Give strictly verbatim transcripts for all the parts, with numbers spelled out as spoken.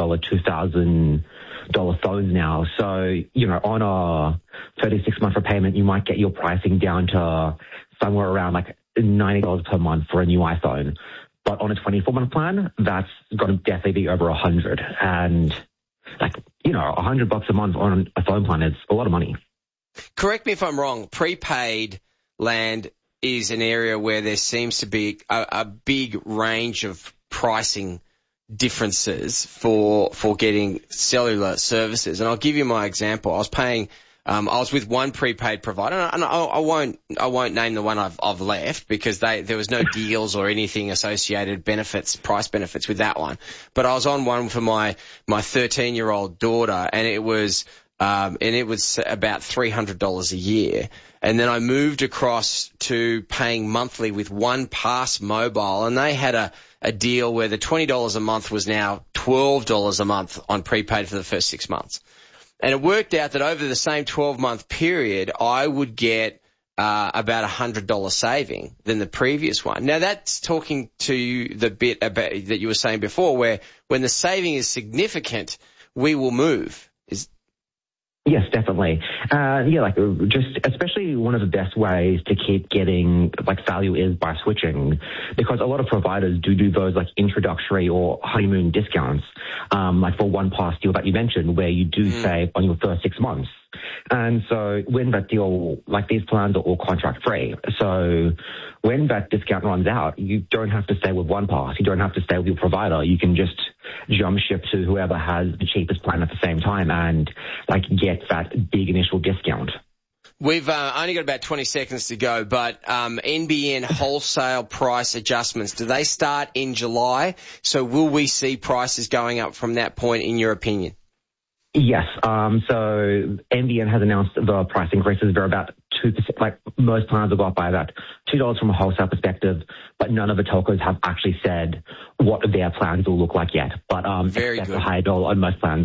dollars, two thousand dollars phones now. So, you know, on a thirty-six month repayment, you might get your pricing down to somewhere around like ninety dollars per month for a new iPhone. But on a twenty-four month plan, that's going to definitely be over one hundred. And like, you know, one hundred bucks a month on a phone plan is a lot of money. Correct me if I'm wrong. Prepaid land is an area where there seems to be a, a big range of pricing differences for for getting cellular services. And I'll give you my example. I was paying, um, I was with one prepaid provider, and I, I won't I won't name the one I've I've left because they there was no deals or anything associated benefits, price benefits with that one. But I was on one for my my thirteen year old daughter, and it was um, and it was about three hundred dollars a year. And then I moved across to paying monthly with One Pass Mobile, and they had a, a deal where the twenty dollars a month was now twelve dollars a month on prepaid for the first six months. And it worked out that over the same twelve month period, I would get uh, about a one hundred dollars saving than the previous one. Now, that's talking to the bit about, that you were saying before, where when the saving is significant, we will move. Is Yes, definitely. Uh, yeah, like just especially one of the best ways to keep getting like value is by switching, because a lot of providers do do those like introductory or honeymoon discounts, um, like for One Pass deal that you mentioned, where you do mm. save on your first six months. And so when that deal, like these plans are all contract free. So when that discount runs out, you don't have to stay with One Pass. You don't have to stay with your provider. You can just jump ship to whoever has the cheapest plan at the same time and like get that big initial discount. We've uh, only got about twenty seconds to go, but um, N B N wholesale price adjustments, do they start in July? So will we see prices going up from that point, in your opinion? Yes. Um, so N B N has announced the price increases. They're about two percent, like most plans will go up by about two dollars from a wholesale perspective, but none of the telcos have actually said what their plans will look like yet. But um, Very expect good. a higher dollar on most plans.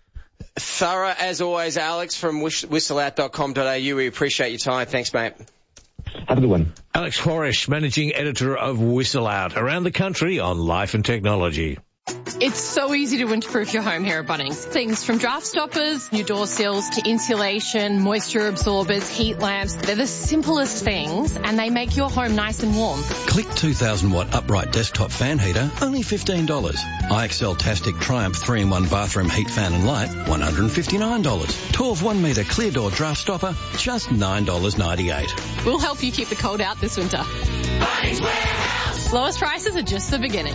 Thorough as always, Alex from whistle out dot com dot a u. We appreciate your time. Thanks, mate. Have a good one. Alex Horesh, managing editor of Whistle Out, around the country on Life and Technology. It's so easy to winterproof your home here at Bunnings. Things from draft stoppers, new door sills, to insulation, moisture absorbers, heat lamps. They're the simplest things, and they make your home nice and warm. Click two thousand watt upright desktop fan heater, only fifteen dollars. I X L Tastic Triumph three in one bathroom heat fan and light, one hundred fifty-nine dollars. twelve one metre clear door draft stopper, just nine dollars ninety-eight. We'll help you keep the cold out this winter. Bunnings Warehouse. Lowest prices are just the beginning.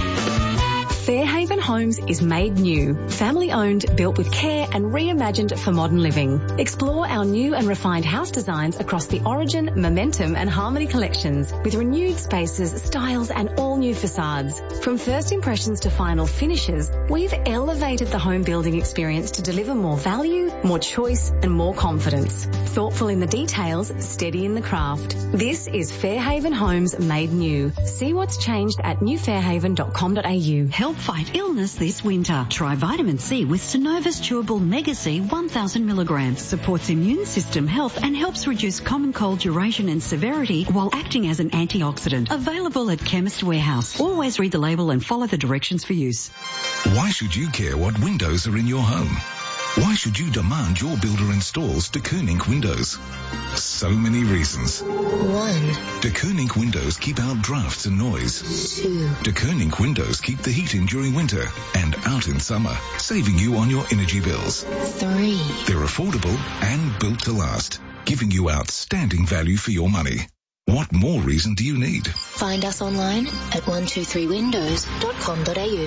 Fairhaven Homes is made new, family-owned, built with care and reimagined for modern living. Explore our new and refined house designs across the Origin, Momentum and Harmony collections with renewed spaces, styles and all-new facades. From first impressions to final finishes, we've elevated the home building experience to deliver more value, more choice and more confidence. Thoughtful in the details, steady in the craft. This is Fairhaven Homes made new. See what's changed at new fairhaven dot com dot a u. Help fight illness this winter. Try vitamin C with Synova's Chewable Mega C one thousand milligrams. Supports immune system health and helps reduce common cold duration and severity while acting as an antioxidant. Available at Chemist Warehouse. Always read the label and follow the directions for use. Why should you care what windows are in your home? Why should you demand your builder installs De Koning windows? So many reasons. One. De Koning windows keep out drafts and noise. Two. De Koning windows keep the heat in during winter and out in summer, saving you on your energy bills. Three. They're affordable and built to last, giving you outstanding value for your money. What more reason do you need? Find us online at one two three windows dot com dot a u.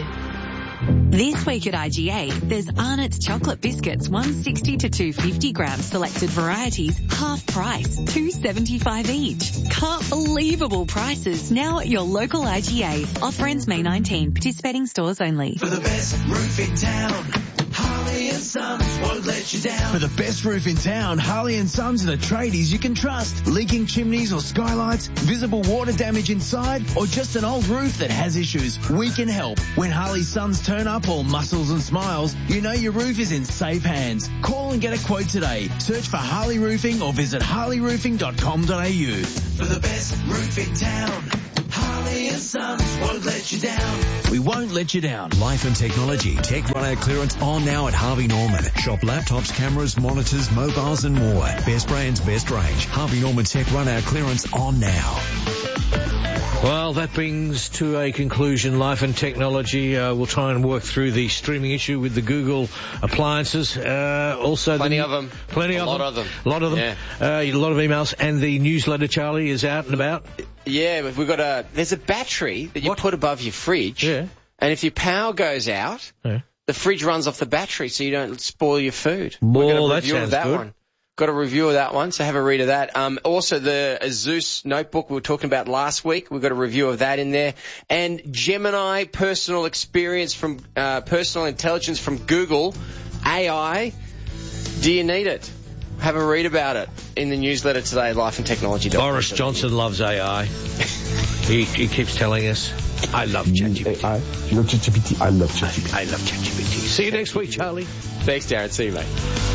This week at I G A, there's Arnott's chocolate biscuits, one sixty to two fifty grams, selected varieties, half price, two seventy-five each. Can't believable prices now at your local I G A. Offer ends May nineteenth. Participating stores only. For the best roof in town, Harley and Sons won't let you down. For the best roof in town, Harley and Sons are the tradies you can trust. Leaking chimneys or skylights, visible water damage inside, or just an old roof that has issues, we can help. When Harley Sons turn up all muscles and smiles, you know your roof is in safe hands. Call and get a quote today. Search for Harley Roofing or visit harley roofing dot com dot a u. For the best roof in town, Harley and Sons won't let let you down. We won't let you down. Life and Technology Tech Run Out clearance on now at Harvey Norman. Shop laptops, cameras, monitors, mobiles and more. Best brands, best range. Harvey Norman Tech Run Out clearance on now. Well, that brings to a conclusion Life and Technology. Uh, we'll try and work through the streaming issue with the Google appliances. Uh, also, plenty the, of them. Plenty a of lot them. of them. A lot of them. Yeah. Uh, a lot of emails. And the newsletter, Charlie, is out and about. Yeah, we've got a. There's a battery that you What? put above your fridge. Yeah. And if your power goes out, Yeah. the fridge runs off the battery, so you don't spoil your food. Well, We've got a that review sounds of that good. one. Got a review of that one, so have a read of that. Um, also, the Asus notebook we were talking about last week, we've got a review of that in there. And Gemini personal experience from uh, personal intelligence from Google, A I. Do you need it? Have a read about it in the newsletter today, Life and Technology. Boris Johnson loves A I. he, he keeps telling us, I love ChatGPT. I love ChatGPT. I love ChatGPT. I love ChatGPT. See you next week, Charlie. Thanks, Darren. See you, mate.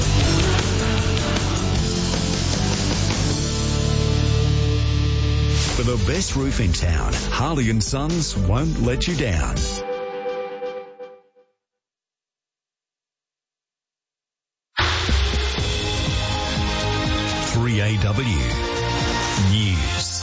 For the best roof in town, Harley and Sons won't let you down. three A W News.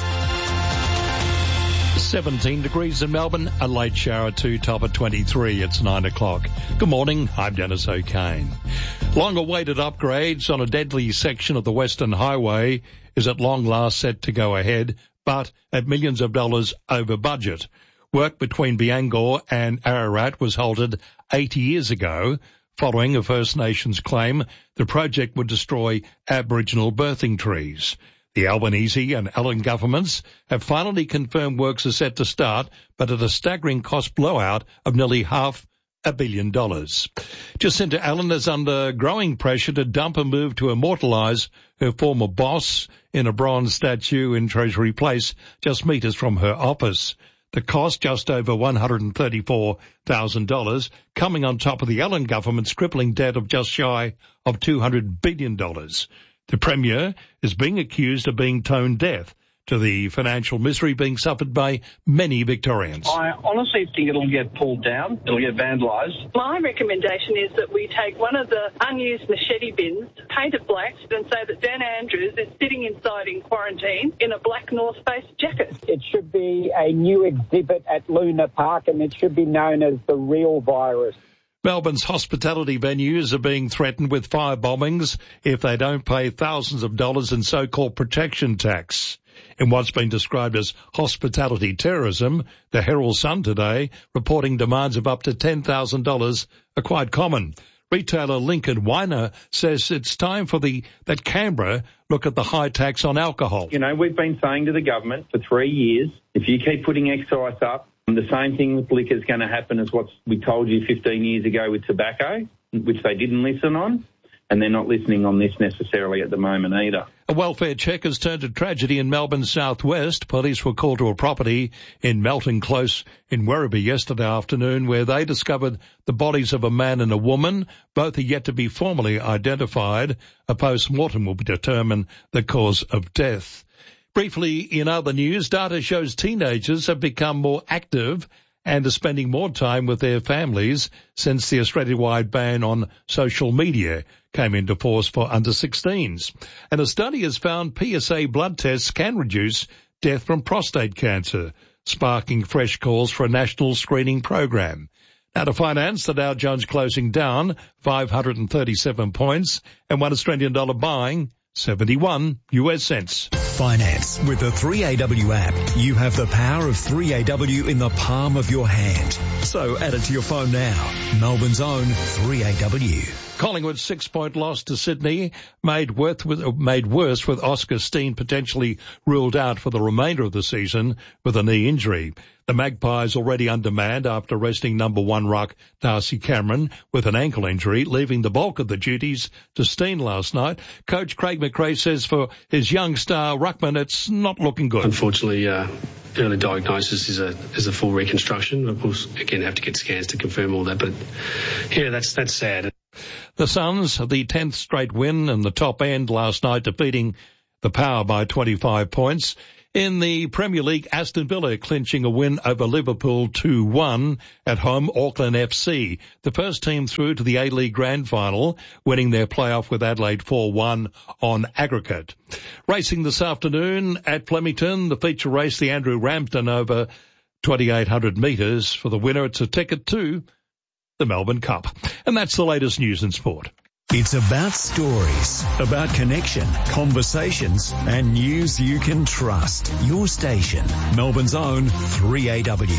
seventeen degrees in Melbourne, a late shower two, top of twenty-three. It's nine o'clock. Good morning, I'm Dennis O'Kane. Long-awaited upgrades on a deadly section of the Western Highway is at long last set to go ahead, but at millions of dollars over budget. Work between Biangor and Ararat was halted eighty years ago, following a First Nations claim the project would destroy Aboriginal birthing trees. The Albanese and Allen governments have finally confirmed works are set to start, but at a staggering cost blowout of nearly half a billion dollars. Jacinta Allen is under growing pressure to dump a move to immortalise her former boss in a bronze statue in Treasury Place, just metres from her office. The cost, just over one hundred thirty-four thousand dollars, coming on top of the Allen government's crippling debt of just shy of two hundred billion dollars. The Premier is being accused of being tone deaf to the financial misery being suffered by many Victorians. I honestly think it'll get pulled down. It'll get vandalised. My recommendation is that we take one of the unused machete bins, paint it black, and say that Dan Andrews is sitting inside in quarantine in a black North Face jacket. It should be a new exhibit at Luna Park, and it should be known as the real virus. Melbourne's hospitality venues are being threatened with fire bombings if they don't pay thousands of dollars in so-called protection tax. In what's been described as hospitality terrorism, the Herald Sun today reporting demands of up to ten thousand dollars are quite common. Retailer Lincoln Weiner says it's time for the that Canberra look at the high tax on alcohol. You know, we've been saying to the government for three years, if you keep putting excise up, the same thing with liquor is going to happen as what we told you fifteen years ago with tobacco, which they didn't listen on, and they're not listening on this necessarily at the moment either. A welfare check has turned to tragedy in Melbourne's southwest. Police were called to a property in Melton Close in Werribee yesterday afternoon where they discovered the bodies of a man and a woman. Both are yet to be formally identified. A post-mortem will determine the cause of death. Briefly, in other news, data shows teenagers have become more active and are spending more time with their families since the Australia-wide ban on social media came into force for under sixteens. And a study has found P S A blood tests can reduce death from prostate cancer, sparking fresh calls for a national screening program. Now to finance, the Dow Jones closing down five hundred thirty-seven points and one Australian dollar buying seventy-one U S cents. Finance. With the three A W app, you have the power of three A W in the palm of your hand. So add it to your phone now. Melbourne's own three A W. Collingwood's six-point loss to Sydney made, worth with, made worse with Oscar Steen potentially ruled out for the remainder of the season with a knee injury. The Magpies already undermanned after resting number one ruck Darcy Cameron with an ankle injury, leaving the bulk of the duties to Steen last night. Coach Craig McRae says for his young star ruckman, it's not looking good. Unfortunately, uh, early diagnosis is a is a full reconstruction. Of course, again, have to get scans to confirm all that, but yeah, that's that's sad. The Suns, the tenth straight win and the top end last night, defeating the Power by twenty-five points. In the Premier League, Aston Villa clinching a win over Liverpool two one at home, Auckland F C. The first team through to the A-League Grand Final, winning their playoff with Adelaide four one on aggregate. Racing this afternoon at Flemington, the feature race, the Andrew Ramsden over twenty-eight hundred metres. For the winner, it's a ticket to the Melbourne Cup. And that's the latest news in sport. It's about stories, about connection, conversations, and news you can trust. Your station, Melbourne's own three A W.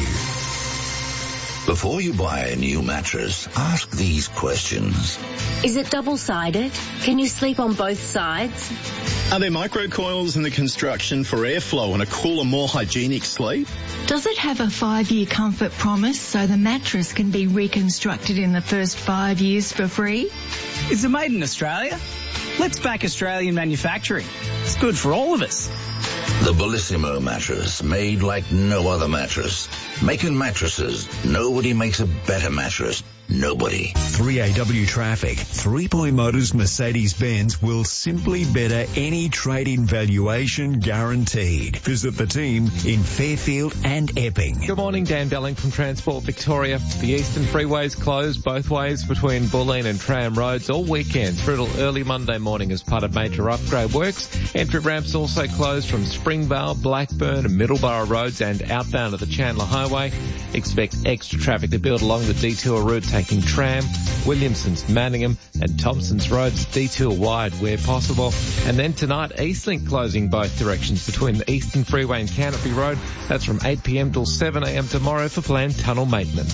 Before you buy a new mattress, ask these questions. Is it double-sided? Can you sleep on both sides? Are there microcoils in the construction for airflow and a cooler, more hygienic sleep? Does it have a five-year comfort promise so the mattress can be reconstructed in the first five years for free? Is it made in Australia? Let's back Australian manufacturing. It's good for all of us. The Bellissimo mattress, made like no other mattress. Making mattresses, nobody makes a better mattress. Nobody. three A W traffic. Three Point Motors Mercedes-Benz will simply better any trade-in valuation guaranteed. Visit the team in Fairfield and Epping. Good morning, Dan Belling from Transport Victoria. The Eastern Freeway's closed both ways between Bulleen and Tram Roads all weekend through till early Monday morning as part of major upgrade works. Entry ramps also closed from Springvale, Blackburn and Middleborough Roads and outbound of the Chandler Highway. Expect extra traffic to build along the detour route taking Tram, Williamson's, Manningham and Thompson's Roads detour wide where possible. And then tonight, Eastlink closing both directions between the Eastern Freeway and Canterbury Road. That's from eight p m till seven a m tomorrow for planned tunnel maintenance.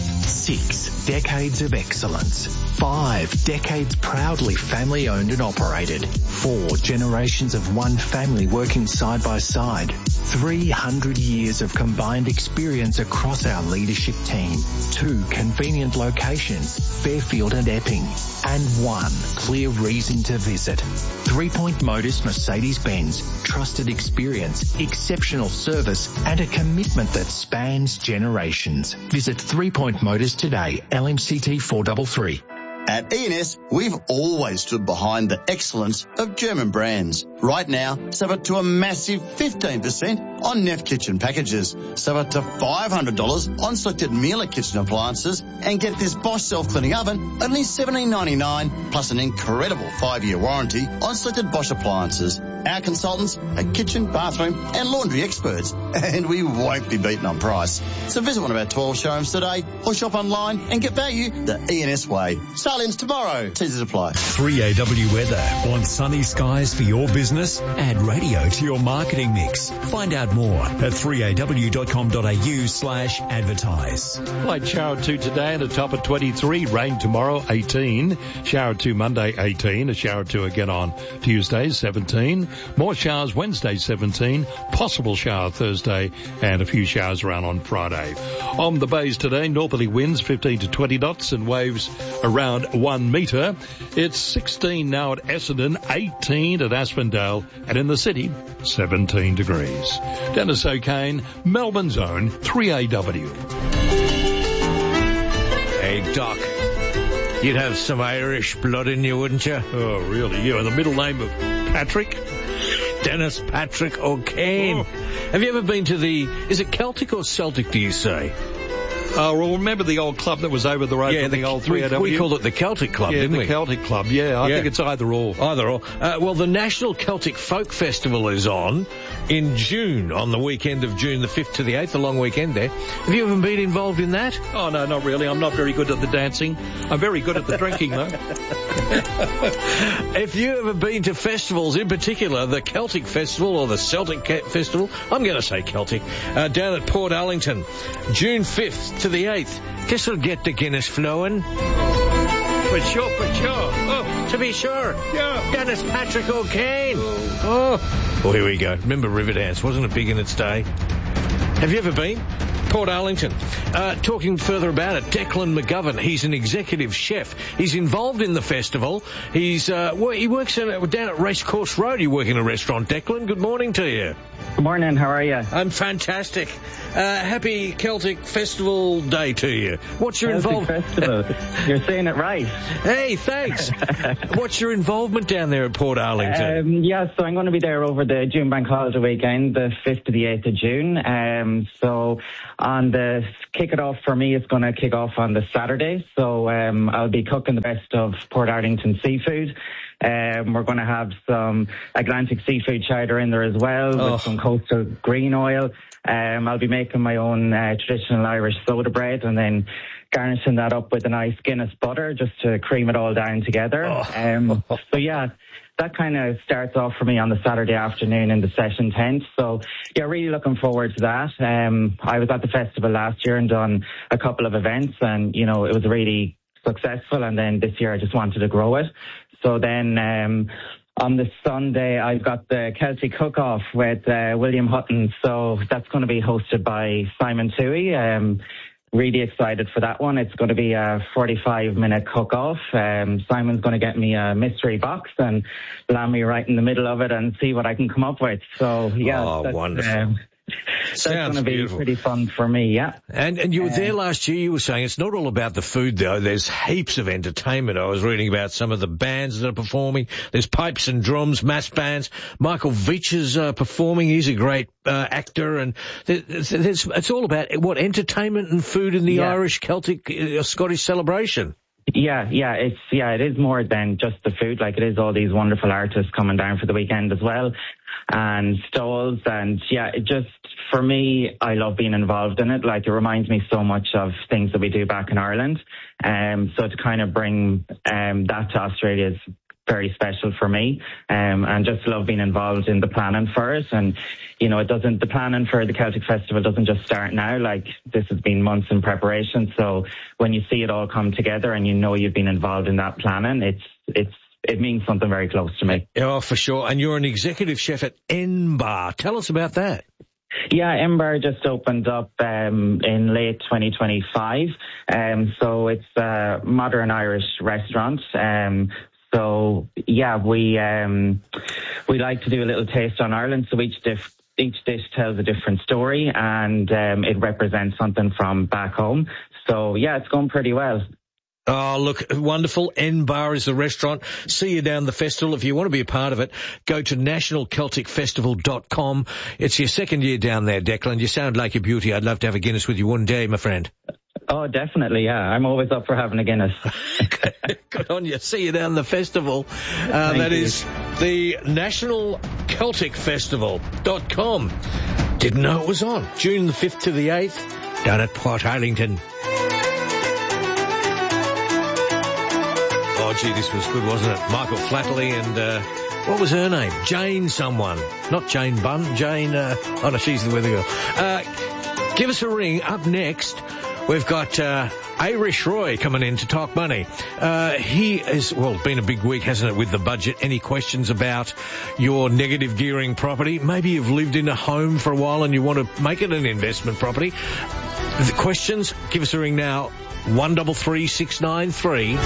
Six decades of excellence. Five decades proudly family owned and operated. Four generations of one family working side by side. three hundred years of combined experience across our leadership team. Two convenient locations, Fairfield and Epping. And one clear reason to visit. Three Point Motors Mercedes-Benz. Trusted experience, exceptional service, and a commitment that spans generations. Visit Three Point Motors today, L M C T four three three. At E and S, we've always stood behind the excellence of German brands. Right now, save up to a massive fifteen percent on Neff kitchen packages. Save up to five hundred dollars on selected Miele kitchen appliances and get this Bosch self-cleaning oven only seventeen ninety-nine plus an incredible five-year warranty on selected Bosch appliances. Our consultants are kitchen, bathroom and laundry experts, and we won't be beaten on price. So visit one of our twelve showrooms today or shop online and get value the E and S way. Sale-ins tomorrow. Teasers apply. three A W weather. Want sunny skies for your business? Add radio to your marketing mix. Find out more at three A W dot com dot a u slash advertise. Light shower two today and a top of twenty-three. Rain tomorrow, eighteen. Shower two Monday, eighteen. A shower two again on Tuesday, seventeen. More showers Wednesday, seventeen. Possible shower Thursday and a few showers around on Friday. On the bays today, northerly winds fifteen to twenty knots and waves around one metre. It's sixteen now at Essendon, eighteen at Aspendale, and in the city, seventeen degrees. Dennis O'Kane, Melbourne's own three A W. Hey, Doc, you'd have some Irish blood in you, wouldn't you? Oh, really? You and the middle name of Patrick? Dennis Patrick O'Kane. Oh. Have you ever been to the, is it Celtic or Celtic, do you say? Oh, well, remember the old club that was over the road yeah, from the, the old three A W? We, we called it the Celtic Club, yeah, didn't the we? the Celtic Club, yeah. I yeah. think it's either or. Either or. Uh, well, the National Celtic Folk Festival is on in June, on the weekend of June the fifth to the eighth, a long weekend there. Have you ever been involved in that? Oh, no, not really. I'm not very good at the dancing. I'm very good at the drinking, though. If you ever been to festivals, in particular the Celtic Festival or the Celtic Festival, I'm going to say Celtic, uh, down at Port Arlington, June fifth to the eighth. This will get the Guinness flowing. For sure, for sure. Oh, to be sure. Yeah. Dennis Patrick O'Kane. Oh. oh. Oh, here we go. Remember Riverdance, wasn't it big in its day? Have you ever been? Port Arlington. Uh, talking further about it, Declan McGovern, he's an executive chef. He's involved in the festival. He's uh, well, he works in, down at Racecourse Road. You work in a restaurant, Declan. Good morning to you. Good morning, how are you? I'm fantastic. Uh, happy Celtic Festival Day to you. What's your involvement? Festival. You're saying it right. Hey, thanks. What's your involvement down there at Port Arlington? Um, yeah, so I'm going to be there over the June Bank Holiday weekend, the fifth to the eighth of June. Um, so on the kick it off for me, it's going to kick off on the Saturday. So um, I'll be cooking the best of Port Arlington seafood. Um, we're going to have some Atlantic seafood chowder in there as well, oh. with some coastal green oil. Um, I'll be making my own uh, traditional Irish soda bread and then garnishing that up with a nice Guinness butter just to cream it all down together. Oh. Um, so yeah, that kind of starts off for me on the Saturday afternoon in the session tent. So yeah, really looking forward to that. Um, I was at the festival last year and done a couple of events, and you know, it was really successful. And then this year I just wanted to grow it. So then um, on the Sunday, I've got the Celtic Cook-Off with uh, William Hutton. So that's going to be hosted by Simon Toohey. Um, really excited for that one. It's going to be a forty-five minute cook-off. Um, Simon's going to get me a mystery box and land me right in the middle of it and see what I can come up with. So, yeah. Oh, that's, wonderful. Um, That's going to be beautiful. Pretty fun for me, yeah. And and you were there last year, you were saying it's not all about the food, though. There's heaps of entertainment. I was reading about some of the bands that are performing. There's pipes and drums, mass bands. Michael Veitch is uh, performing. He's a great uh, actor. And there's, there's, it's all about, what, entertainment and food in the Yeah. Irish, Celtic, uh, Scottish celebration. Yeah, yeah, it's, yeah, it is more than just the food. Like, it is all these wonderful artists coming down for the weekend as well, and stalls, and yeah, it just, for me, I love being involved in it. Like, it reminds me so much of things that we do back in Ireland. Um, so to kind of bring, um, that to Australia is very special for me, um, and just love being involved in the planning for it. And, you know, it doesn't, the planning for the Celtic Festival doesn't just start now. Like, this has been months in preparation. So when you see it all come together and you know you've been involved in that planning, it's, it's, it means something very close to me. Oh, for sure. And you're an executive chef at N Bar. Tell us about that. Yeah, N Bar just opened up um, in late twenty twenty-five. Um, so it's a modern Irish restaurant. Um, So yeah, we um, we like to do a little taste on Ireland. So each dish each dish tells a different story, and um, it represents something from back home. So yeah, it's going pretty well. Oh, look, wonderful. N Bar is the restaurant. See you down the festival. If you want to be a part of it, go to national celtic festival dot com. It's your second year down there, Declan. You sound like a beauty. I'd love to have a Guinness with you one day, my friend. Oh, definitely, yeah. I'm always up for having a Guinness. Good on you. See you down the festival. Uh, that you. is the national celtic festival dot com. Didn't know it was on. June the fifth to the eighth, down at Port Arlington. Oh, gee, this was good, wasn't it? Michael Flatley and, uh, what was her name? Jane someone. Not Jane Bunn. Jane, uh, oh no, she's the weather girl. Uh, give us a ring. Up next, we've got, uh, Irish Roy coming in to talk money. Uh, he has, well, been a big week, hasn't it, with the budget. Any questions about your negative gearing property? Maybe you've lived in a home for a while and you want to make it an investment property. The questions? Give us a ring now. one three three six nine three.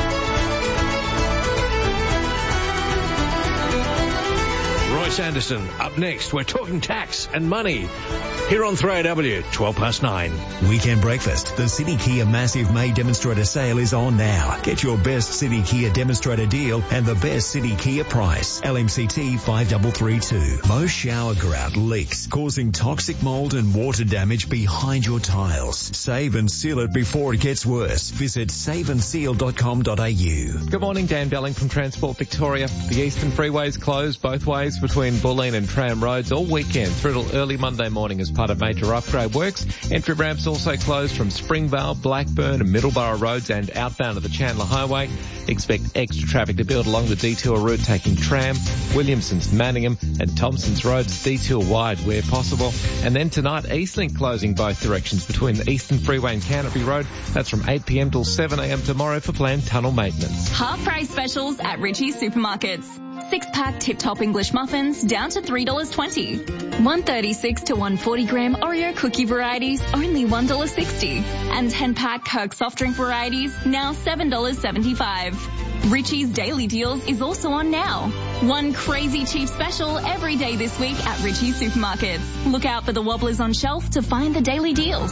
Royce Anderson, up next. We're talking tax and money here on three A W, twelve past nine. Weekend breakfast. The City Kia Massive May Demonstrator Sale is on now. Get your best City Kia Demonstrator deal and the best City Kia price. L M C T five three three two. Most shower grout leaks, causing toxic mold and water damage behind your tiles. Save and seal it before it gets worse. Visit save and seal dot com dot a u. Good morning, Dan Belling from Transport Victoria. The Eastern Freeway's closed both ways between Bulleen and Tram Roads all weekend through till early Monday morning as part of major upgrade works. Entry ramps also closed from Springvale, Blackburn and Middleborough Roads and outbound of the Chandler Highway. Expect extra traffic to build along the detour route taking Tram, Williamson's, Manningham and Thompson's Roads detour wide where possible. And then tonight, Eastlink closing both directions between the Eastern Freeway and Canterbury Road. That's from eight p m till seven a m tomorrow for planned tunnel maintenance. Half price specials at Ritchie's Supermarkets. Six-pack Tip-Top English muffins down to three dollars twenty. one thirty-six to one forty gram Oreo cookie varieties, only one dollar sixty. And ten-pack Kirk soft drink varieties, now seven dollars seventy-five. Richie's Daily Deals is also on now. One crazy cheap special every day this week at Richie's Supermarkets. Look out for the wobblers on shelf to find the daily deals.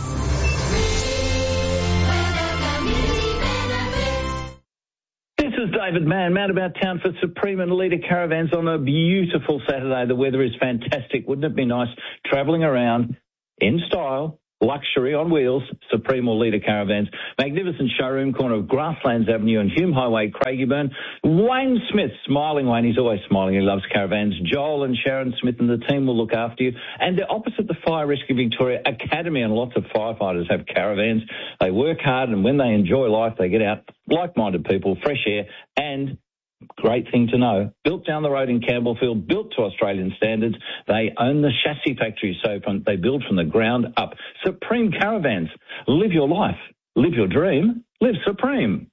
This is David Mann, man about town for Supreme and Leader Caravans on a beautiful Saturday. The weather is fantastic. Wouldn't it be nice travelling around in style, luxury on wheels, Supreme or Leader Caravans. Magnificent showroom, corner of Grasslands Avenue and Hume Highway, Craigieburn. Wayne Smith, smiling Wayne, he's always smiling, he loves caravans. Joel and Sharon Smith and the team will look after you. And they're opposite the Fire Rescue Victoria Academy, and lots of firefighters have caravans. They work hard, and when they enjoy life, they get out, like-minded people, fresh air, and great thing to know, built down the road in Campbellfield, built to Australian standards. They own the chassis factory, so from, they build from the ground up. Supreme Caravans. Live your life. Live your dream. Live Supreme.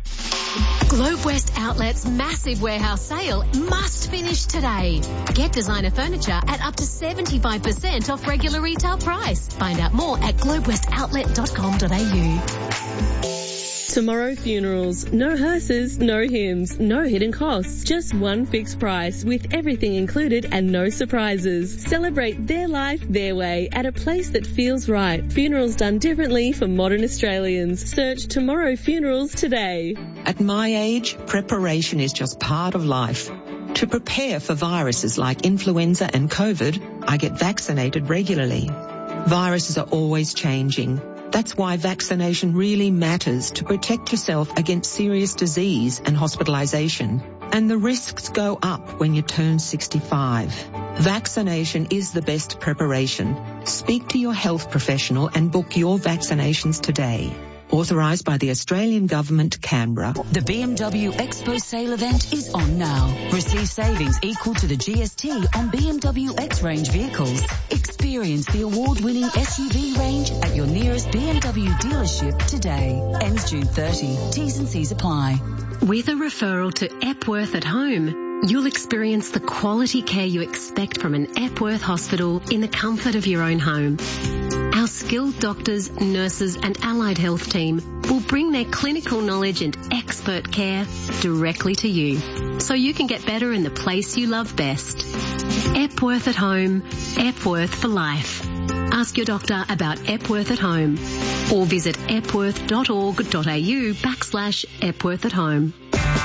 Globe West Outlet's massive warehouse sale must finish today. Get designer furniture at up to seventy-five percent off regular retail price. Find out more at globe west outlet dot com dot a u. Tomorrow Funerals. No hearses, no hymns, no hidden costs. Just one fixed price with everything included and no surprises. Celebrate their life their way at a place that feels right. Funerals done differently for modern Australians. Search Tomorrow Funerals today. At my age, preparation is just part of life. To prepare for viruses like influenza and COVID, I get vaccinated regularly. Viruses are always changing. That's why vaccination really matters to protect yourself against serious disease and hospitalisation. And the risks go up when you turn sixty-five. Vaccination is the best preparation. Speak to your health professional and book your vaccinations today. Authorised by the Australian Government, Canberra. The B M W Expo sale event is on now. Receive savings equal to the G S T on B M W X-Range vehicles. Experience the award-winning S U V range at your nearest B M W dealership today. Ends June thirtieth. T's and C's apply. With a referral to Epworth at Home, you'll experience the quality care you expect from an Epworth hospital in the comfort of your own home. Our skilled doctors, nurses and allied health team will bring their clinical knowledge and expert care directly to you, so you can get better in the place you love best. Epworth at Home, Epworth for life. Ask your doctor about Epworth at Home or visit epworth dot org dot a u backslash Epworth at Home.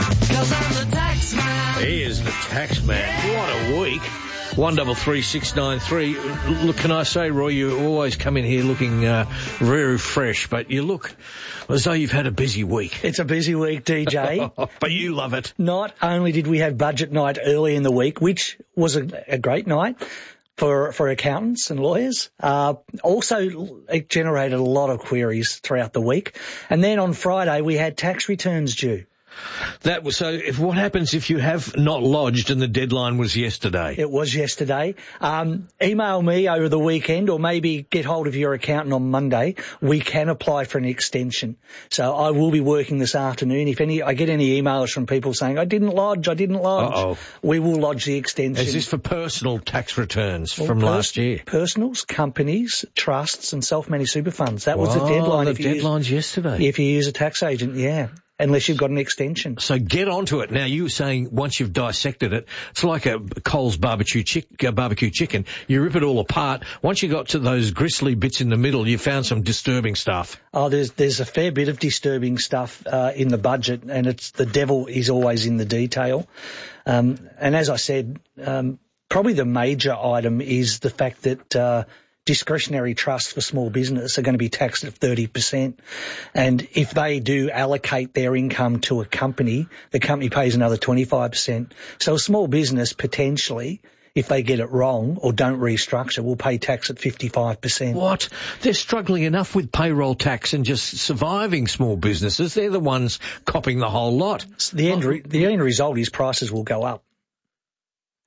He is the tax man. What a week. One double three six nine three. Look, can I say, Roy, you always come in here looking uh, very fresh, but you look as though you've had a busy week. It's a busy week, D J. But you love it. Not only did we have budget night early in the week, which was a, a great night for for accountants and lawyers, uh, also it generated a lot of queries throughout the week. And then on Friday we had tax returns due. That was so. If what happens if you have not lodged and the deadline was yesterday? It was yesterday. Um, email me over the weekend, or maybe get hold of your accountant on Monday. We can apply for an extension. So I will be working this afternoon. If any, I get any emails from people saying I didn't lodge, I didn't lodge. Uh-oh. We will lodge the extension. Is this for personal tax returns well, from pers- last year? Personals, companies, trusts, and self-managed super funds. That was wow, the deadline. The if you deadline's use, yesterday. If you use a tax agent, yeah. Unless you've got an extension. So get onto it. Now, you were saying once you've dissected it, it's like a Coles barbecue, chick, uh, barbecue chicken. You rip it all apart. Once you got to those gristly bits in the middle, you found some disturbing stuff. Oh, there's there's a fair bit of disturbing stuff uh, in the budget, and it's the devil is always in the detail. Um, and as I said, um, probably the major item is the fact that uh, discretionary trusts for small business are going to be taxed at thirty percent. And if they do allocate their income to a company, the company pays another twenty-five percent. So a small business potentially, if they get it wrong or don't restructure, will pay tax at fifty-five percent. What? They're struggling enough with payroll tax and just surviving small businesses. They're the ones copping the whole lot. The end, re- the end result is prices will go up.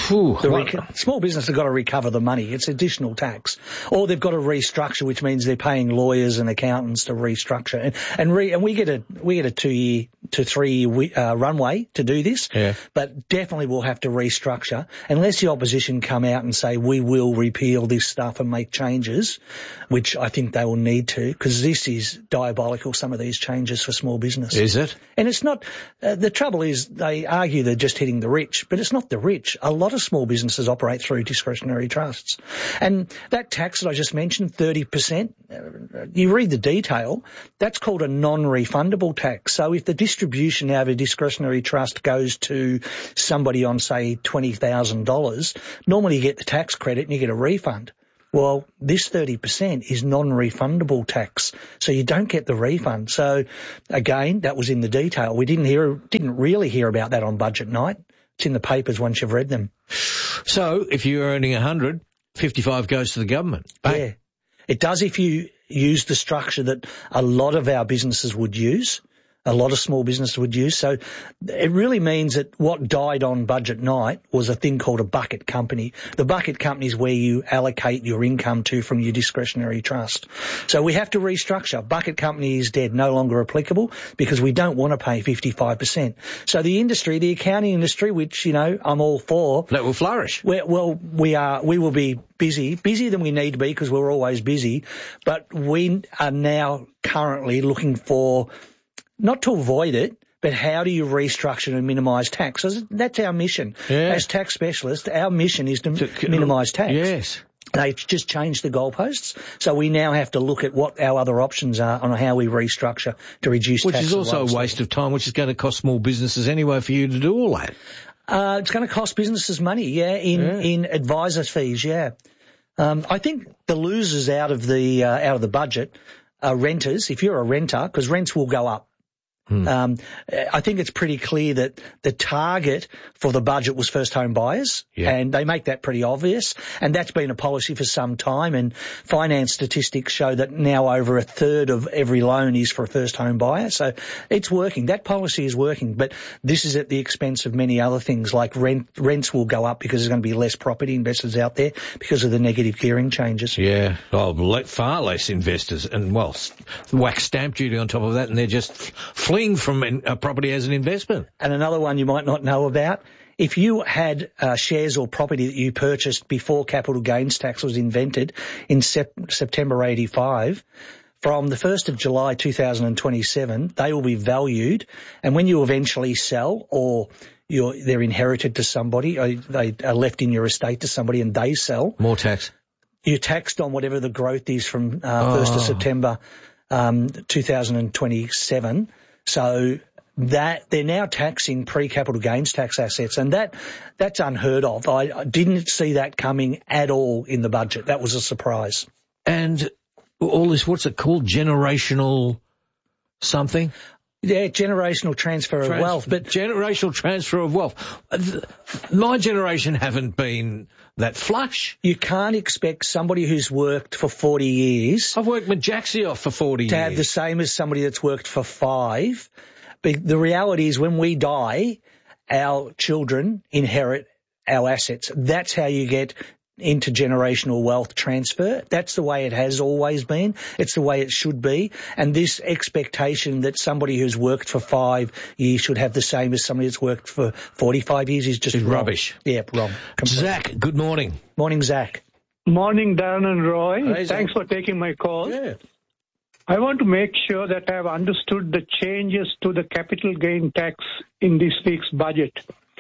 Whew, the rec- small business have got to recover the money. It's additional tax. Or they've got to restructure, which means they're paying lawyers and accountants to restructure. And and, re- and we get a we get a two year to three year uh, runway to do this. Yeah. But definitely we'll have to restructure unless the opposition come out and say we will repeal this stuff and make changes, which I think they will need to, because this is diabolical. Some of these changes for small business. Is it? And it's not. Uh, the trouble is they argue they're just hitting the rich, but it's not the rich. A lot of small businesses operate through discretionary trusts. And that tax that I just mentioned, thirty percent, you read the detail, that's called a non-refundable tax. So if the distribution out of a discretionary trust goes to somebody on, say, twenty thousand dollars, normally you get the tax credit and you get a refund. Well, this thirty percent is non-refundable tax, so you don't get the refund. So, again, that was in the detail. We didn't hear, didn't really hear about that on budget night. It's in the papers once you've read them. So, if you're earning one hundred, fifty-five goes to the government. Bang. Yeah. It does if you use the structure that a lot of our businesses would use. A lot of small businesses would use. So it really means that what died on budget night was a thing called a bucket company. The bucket company is where you allocate your income to from your discretionary trust. So we have to restructure. Bucket company is dead, no longer applicable, because we don't want to pay fifty-five percent. So the industry, the accounting industry, which, you know, I'm all for. That will flourish. We're, well, we are, we will be busy, busier than we need to be because we're always busy, but we are now currently looking for, not to avoid it, but how do you restructure and minimise tax? So that's our mission. Yeah. As tax specialists, our mission is to, to minimise tax. Yes. They've just changed the goalposts, so we now have to look at what our other options are on how we restructure to reduce which tax. Which is also a waste of time, which is going to cost small businesses anyway for you to do all that. Uh, it's going to cost businesses money, yeah, in, yeah. in advisor fees, yeah. Um, I think the losers out of the, uh, out of the budget are renters. If you're a renter, because rents will go up. Hmm. Um, I think it's pretty clear that the target for the budget was first home buyers, yeah. and they make that pretty obvious. And that's been a policy for some time. And finance statistics show that now over a third of every loan is for a first home buyer. So it's working. That policy is working. But this is at the expense of many other things, like rent. Rents will go up because there's going to be less property investors out there because of the negative gearing changes. Yeah, well, far less investors, and well, whack stamp duty on top of that, and they're just fleeing from a property as an investment. And another one you might not know about, if you had uh, shares or property that you purchased before capital gains tax was invented in sep- September eighty-five, from the first of July two thousand twenty-seven, they will be valued, and when you eventually sell or you're, they're inherited to somebody, or they are left in your estate to somebody and they sell. More tax. You're taxed on whatever the growth is from uh, oh. first of September um, two thousand twenty-seven. So that they're now taxing pre-capital gains tax assets, and that that's unheard of. I, I didn't see that coming at all in the budget. That was a surprise. And all this, what's it called? Generational something? Yeah, generational transfer Trans- of wealth. But generational transfer of wealth. My generation haven't been that flush. You can't expect somebody who's worked for forty years. I've worked with Jaxioff for forty to years. have the same as somebody that's worked for five. But the reality is when we die, our children inherit our assets. That's how you get intergenerational wealth transfer. That's the way it has always been. It's the way it should be. And this expectation that somebody who's worked for five years should have the same as somebody that's worked for forty-five years is just it's wrong. rubbish. Yeah, wrong. Completely. Zach, good morning. Morning, Zach. Morning, Darren and Roy. Hey, Thanks for taking my call. Yeah. I want to make sure that I have understood the changes to the capital gain tax in this week's budget.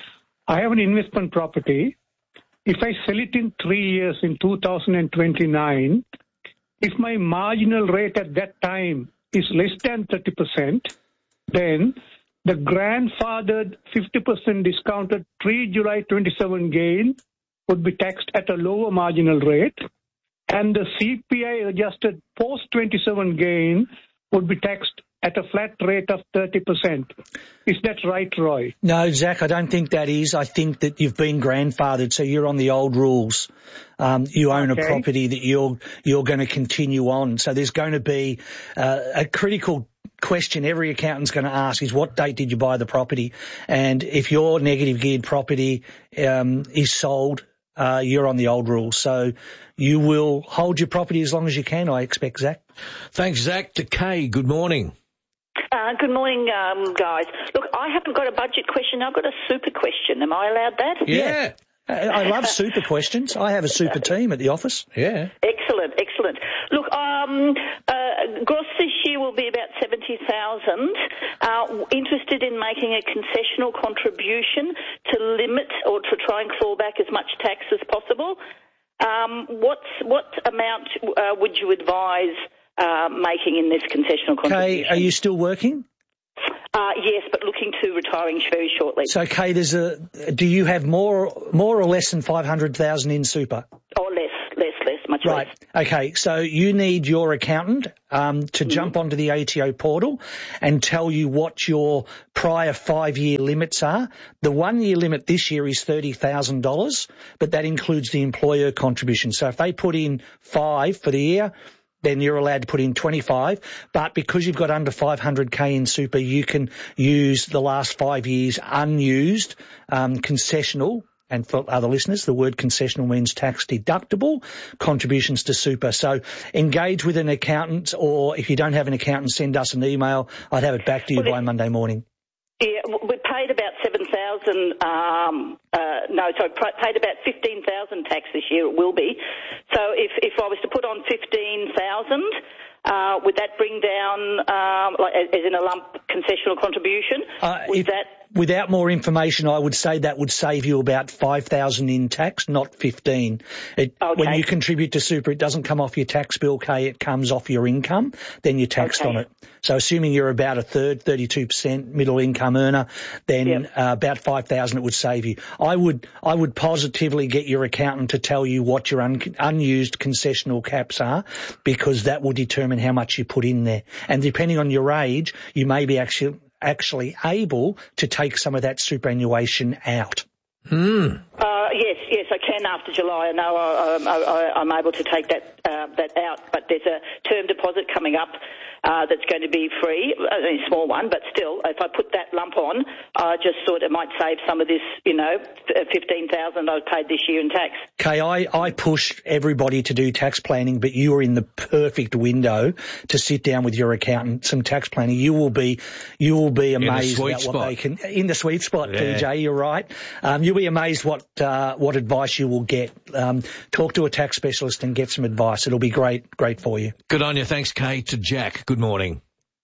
I have an investment property. If I sell it in three years in two thousand twenty-nine, if my marginal rate at that time is less than thirty percent, then the grandfathered fifty percent discounted pre-July twenty-seven gain would be taxed at a lower marginal rate, and the C P I adjusted post twenty-seven gain would be taxed at a flat rate of thirty percent. Is that right, Roy? No, Zach, I don't think that is. I think that you've been grandfathered, so you're on the old rules. Um, you own okay. a property that you're you're going to continue on. So there's going to be uh, a critical question every accountant's going to ask is what date did you buy the property? And if your negative geared property um, is sold, uh, you're on the old rules. So you will hold your property as long as you can, I expect, Zach. Thanks, Zach. To Kay, good morning. Uh, good morning, um, guys. Look, I haven't got a budget question. I've got a super question. Am I allowed that? Yeah. I love super questions. I have a super team at the office. Yeah. Excellent, excellent. Look, um, uh, gross this year will be about seventy thousand. Uh, interested in making a concessional contribution to limit or to try and claw back as much tax as possible. Um, what's, what amount uh, would you advise uh, making in this concessional contribution? Kay, are you still working? Uh, yes, but looking to retiring very shortly. So, Kay, there's a. Do you have more, more or less than five hundred thousand in super? Or less, less, less, much right. less. Right. Okay. So you need your accountant um, to mm-hmm. jump onto the A T O portal and tell you what your prior five-year limits are. The one-year limit this year is thirty thousand dollars, but that includes the employer contribution. So if they put in five for the year, then you're allowed to put in twenty-five. But because you've got under five hundred K in super, you can use the last five years unused um, concessional. And for other listeners, the word concessional means tax deductible contributions to super. So engage with an accountant, or if you don't have an accountant, send us an email. I'd have it back to you well, by Monday morning. Yeah, we paid about seven thousand. Um, uh, no, sorry, paid about fifteen thousand tax this year. It will be. So if if I was to put on fifteen thousand, uh, would that bring down, um, like, as in a lump concessional contribution? Uh, would if, that? Without more information, I would say that would save you about five thousand in tax, not fifteen. It, okay. When you contribute to super, it doesn't come off your tax bill, Kay. It comes off your income. Then you're taxed okay. on it. So assuming you're about a third, thirty-two percent middle income earner, then yep. uh, about five thousand it would save you. I would, I would positively get your accountant to tell you what your un- unused concessional caps are, because that will determine how much you put in there. And depending on your age, you may be actually actually able to take some of that superannuation out. Hmm. Uh, yes, yes, I can after July. I know I, I, I, I'm able to take that uh, that out, but there's a term deposit coming up uh, that's going to be free, a small one, but still, if I put that lump on, I just thought it might save some of this, you know, fifteen thousand dollars I paid this year in tax. Kay, I, I push everybody to do tax planning, but you are in the perfect window to sit down with your accountant, some tax planning. You will be, you will be amazed about spot. what they can, in the sweet spot, yeah. D J, you're right. Um, you'll be amazed what, uh, what advice you will get. Um, talk to a tax specialist and get some advice. It'll be great, great for you. Good on you. Thanks, Kay. To Jack, good morning.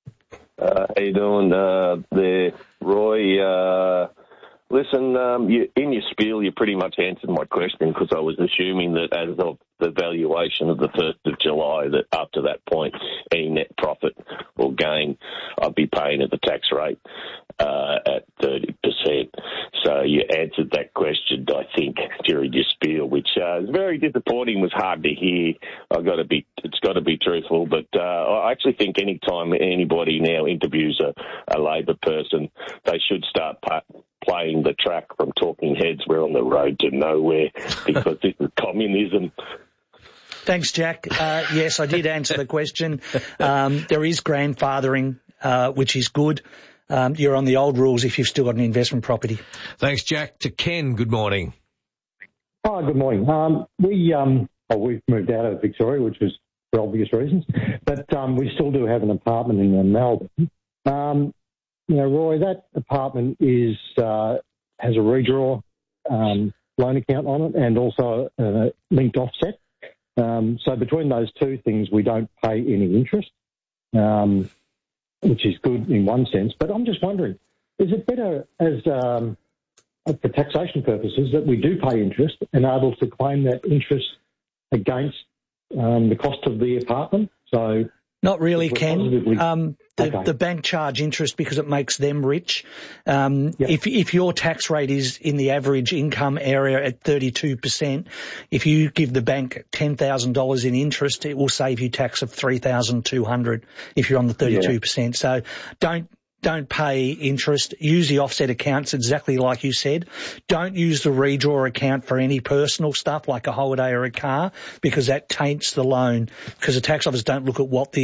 Uh, how you doing uh, there, Roy? Uh, listen, um, you, in your spiel, you pretty much answered my question, because I was assuming that as of the valuation of the first of July, that after that point, any net profit or gain, I'd be paying at the tax rate uh, at thirty percent. So you answered that question, I think, during your spiel, which uh, is very disappointing, was hard to hear. I've got to be, it's got to be truthful, but uh, I actually think any time anybody now interviews a, a Labor person, they should start pa- playing the track from Talking Heads, "We're on the road to nowhere," because this is communism. Thanks, Jack. Uh, yes, I did answer the question. Um, there is grandfathering, uh, which is good. Um, you're on the old rules if you've still got an investment property. Thanks, Jack. To Ken, good morning. Oh, good morning. Um, we, um, well, we've moved out of Victoria, which was for obvious reasons, but um, we still do have an apartment in uh, Melbourne. Um, you know, Roy, that apartment is uh, has a redraw um, loan account on it and also a linked offset. Um, so between those two things, we don't pay any interest, um, which is good in one sense. But I'm just wondering, is it better as um, for taxation purposes that we do pay interest and are able to claim that interest against um, the cost of the apartment? So not really, Ken. Um, the, okay. the bank charge interest because it makes them rich. Um, yep. If if your tax rate is in the average income area at thirty-two percent, if you give the bank ten thousand dollars in interest, it will save you tax of three thousand two hundred dollars if you're on the thirty-two percent. Yeah. So don't. Don't pay interest. Use the offset accounts exactly like you said. Don't use the redraw account for any personal stuff like a holiday or a car, because that taints the loan, because the tax office don't look at what the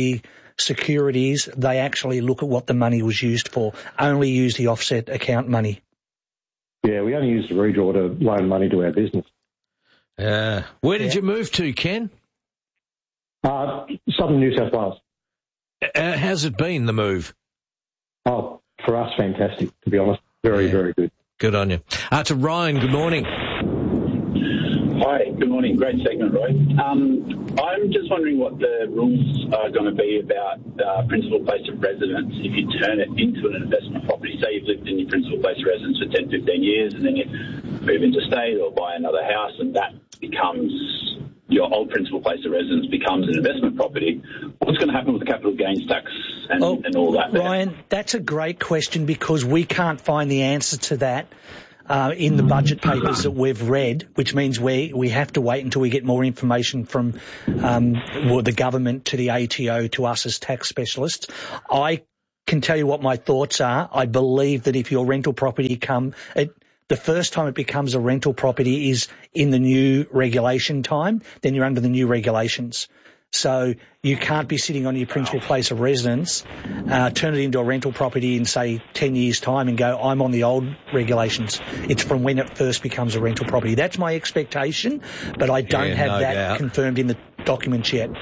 securities, they actually look at what the money was used for, only use the offset account money. Yeah, we only use the redraw to loan money to our business. Uh, where did Yeah. you move to, Ken? Uh, Southern New South Wales. Uh, how's it been, the move? Oh, for us, fantastic, to be honest. Very, Yeah. very good. Good on you. Uh, to Ryan, good morning. Hi, good morning. Great segment, Roy. Um, I'm just wondering what the rules are going to be about uh, principal place of residence if you turn it into an investment property. Say you've lived in your principal place of residence for ten, fifteen years and then you move interstate or buy another house and that becomes, your old principal place of residence becomes an investment property. What's going to happen with the capital gains tax and, Oh, and all that? Ryan, that's a great question because we can't find the answer to that. Uh, in the budget papers that we've read, which means we we have to wait until we get more information from um, well, the government to the A T O to us as tax specialists. I can tell you what my thoughts are. I believe that if your rental property come, it, the first time it becomes a rental property is in the new regulation time, then you're under the new regulations. So you can't be sitting on your principal place of residence, uh, turn it into a rental property in, say, ten years' time and go, I'm on the old regulations. It's from when it first becomes a rental property. That's my expectation, but I don't Yeah, have no that doubt. confirmed in the documents yet.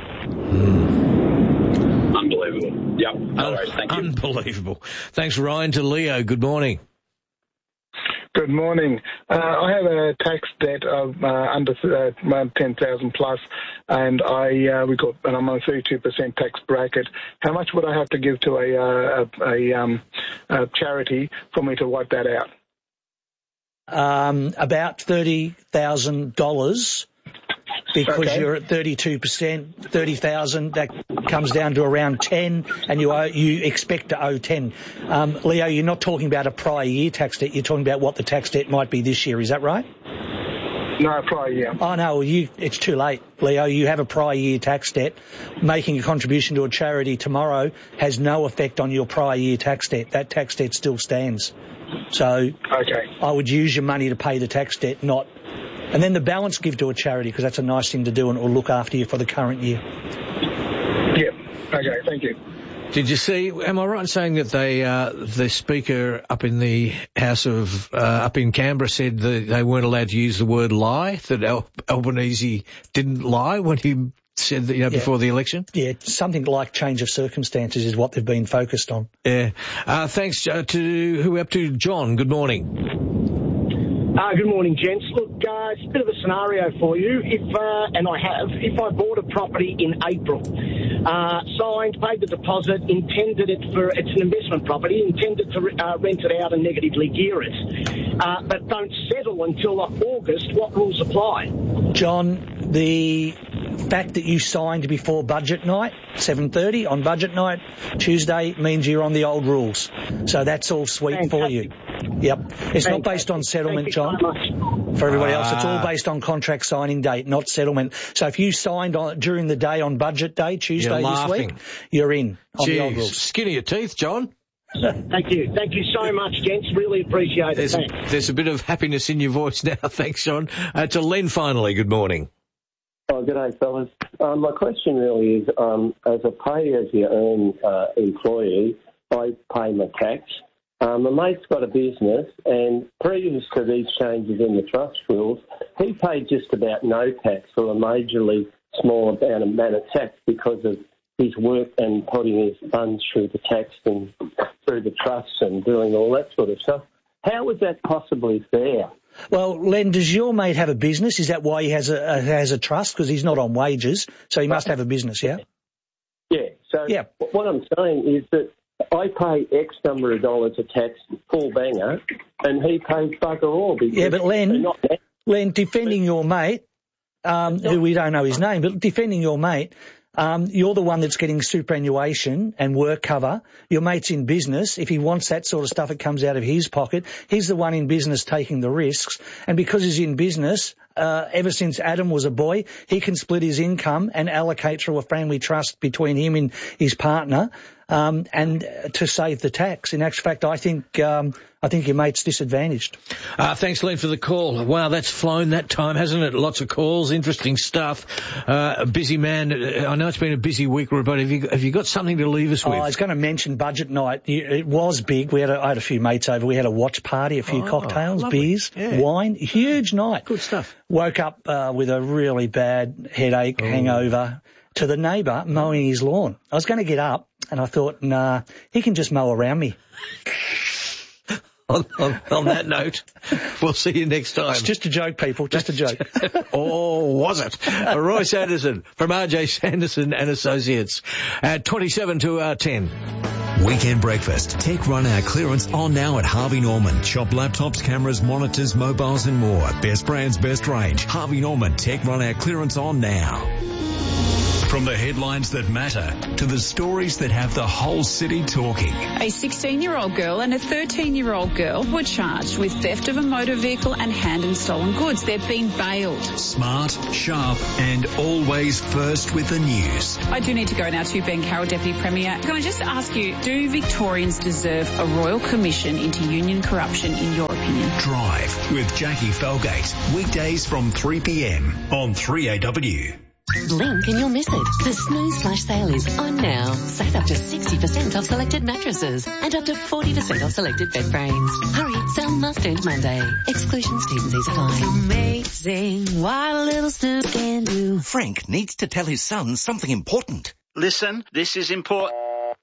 Unbelievable. Yep. No worries. Thank you. Unbelievable. Thanks, Ryan. To Leo, good morning. Good morning. Uh, I have a tax debt of uh, under uh, ten thousand plus, and I uh, we got and I'm on a thirty-two percent tax bracket. How much would I have to give to a uh, a, a, um, a charity for me to wipe that out? Um, about thirty thousand dollars. Because Okay. you're at thirty-two percent, thirty thousand, that comes down to around ten, and you owe, you expect to owe ten. Um, Leo, you're not talking about a prior year tax debt, you're talking about what the tax debt might be this year, is that right? No, prior year. Oh, no, well, you, it's too late, Leo. You have a prior year tax debt. Making a contribution to a charity tomorrow has no effect on your prior year tax debt. That tax debt still stands. So okay. I would use your money to pay the tax debt, not... And then the balance give to a charity because that's a nice thing to do and it will look after you for the current year. Yep. Okay, thank you. Did you see, am I right in saying that they, uh, the speaker up in the House of, uh, up in Canberra said that they weren't allowed to use the word lie, that Al- Albanese didn't lie when he said that, you know, Yeah. before the election? Yeah, something like change of circumstances is what they've been focused on. Yeah. Uh, thanks uh, to, who up to? John, good morning. Uh, good morning, gents. Look, uh, it's a bit of a scenario for you. If, uh, and I have, if I bought a property in April, uh, signed, paid the deposit, intended it for, it's an investment property, intended to uh, rent it out and negatively gear it, uh, but don't settle until August, what rules apply? John, the fact that you signed before budget night, seven thirty on budget night, Tuesday, means you're on the old rules. So that's all sweet Fantastic. for you. Yep. It's Fantastic. not based on settlement, Thank you John. so much. For everybody else, it's all Ah. based on contract signing date, not settlement. So if you signed on during the day on budget day, Tuesday You're this laughing. week, you're in on the old Jeez, rules. skin of your teeth, John. Thank you. Thank you so much, gents. Really appreciate it. There's, Thanks. there's a bit of happiness in your voice now. Thanks, John. Uh, to Len, finally, good morning. Oh, good day, fellas. Um, my question really is, um, as a pay-as-you-earn uh, employee, I pay my tax. Um, my mate's got a business, and previous to these changes in the trust rules, he paid just about no tax or a majorly small amount of, amount of tax because of his work and putting his funds through the tax and through the trusts and doing all that sort of stuff. How is that possibly fair? Well, Len, does your mate have a business? Is that why he has a, a has a trust? Because he's not on wages, so he must have a business, yeah? Yeah, so Yeah. what I'm saying is that I pay X number of dollars of tax, full banger, and he pays bugger all. Because Yeah, but Len, they're not that- Len, defending your mate, um, who we don't know his name, but defending your mate, um, you're the one that's getting superannuation and work cover. Your mate's in business. If he wants that sort of stuff, it comes out of his pocket. He's the one in business taking the risks. And because he's in business, uh, ever since Adam was a boy. He can split his income and allocate through a family trust between him and his partner, um, and to save the tax. In actual fact, I think um, I think your mate's disadvantaged. Uh, thanks, Len, for the call. Wow, that's flown that time, hasn't it? Lots of calls, interesting stuff. Uh, a busy man. I know it's been a busy week, but have you have you got something to leave us with? Oh, I was going to mention budget night. It was big. We had a, I had a few mates over. We had a watch party, a few oh, cocktails, lovely. beers, yeah. wine. Huge night. Good stuff. Woke up uh, with a really bad headache, oh. hangover, to the neighbour mowing his lawn. I was going to get up, and I thought, nah, he can just mow around me. on, on, on that note, we'll see you next time. It's just a joke, people, just a joke. Or was it? Roy Sanderson from R J Sanderson and Associates at twenty-seven to uh, ten. Weekend breakfast. Tech run hour clearance on now at Harvey Norman. Shop laptops, cameras, monitors, mobiles and more. Best brands, best range. Harvey Norman. Tech run hour clearance on now. From the headlines that matter to the stories that have the whole city talking. A sixteen-year-old girl and a thirteen-year-old girl were charged with theft of a motor vehicle and hand and stolen goods. They've been bailed. Smart, sharp and always first with the news. I do need to go now to Ben Carroll, Deputy Premier. Can I just ask you, do Victorians deserve a royal commission into union corruption in your opinion? Drive with Jackie Felgate. Weekdays from three p m on three A W. Blink and you'll miss it. The Snooze Flash Sale is on now. Save up to sixty percent off selected mattresses and up to forty percent off selected bed frames. Hurry, sale must end Monday. Exclusions, T's and C's apply. Amazing what a little snooze can do. Frank needs to tell his son something important. Listen, this is important.